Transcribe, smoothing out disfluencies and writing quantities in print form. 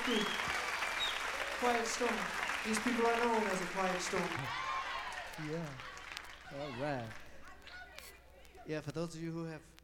Creek. Quiet Storm. These people are known as a quiet storm. Yeah. All right. Yeah, for those of you who have